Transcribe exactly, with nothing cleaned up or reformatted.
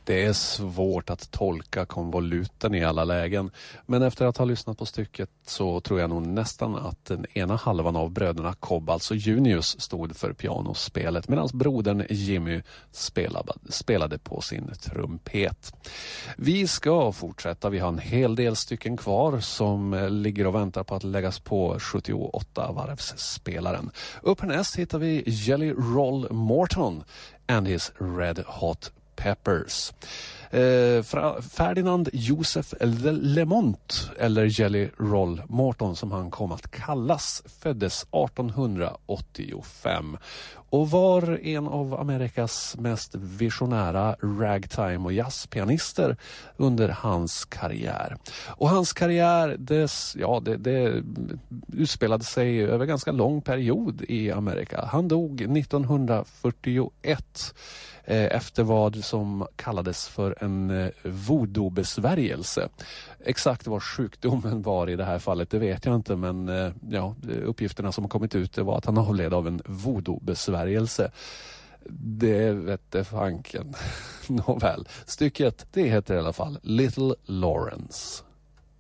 Det är svårt att tolka konvoluten i alla lägen, men efter att ha lyssnat på stycket så tror jag nog nästan att den ena halvan av bröderna Cobb, alltså Junius, stod för pianospelet medan brodern Jimmy spelade, spelade på sin trumpet. Vi ska fortsätta, vi har en hel del stycken kvar som ligger och väntar på att läggas på sjuttioåtta varvsspelaren. Upp härnäst hittar vi Jelly Roll Morton and his Red Hot Peppers. Eh, Ferdinand Josef Lemont, eller Jelly Roll Morton som han kom att kallas, föddes arton åttiofem och var en av Amerikas mest visionära ragtime- och jazzpianister under hans karriär. Och hans karriär dess, ja, det, det utspelade sig över ganska lång period i Amerika. Han dog nittonhundrafyrtioett efter vad som kallades för en voodoo-besvärjelse. Exakt vad sjukdomen var i det här fallet, det vet jag inte, men ja, uppgifterna som har kommit ut det var att han avled av en voodoo-besvärjelse. Det vette fanken. Nåväl, stycket det heter i alla fall Little Lawrence.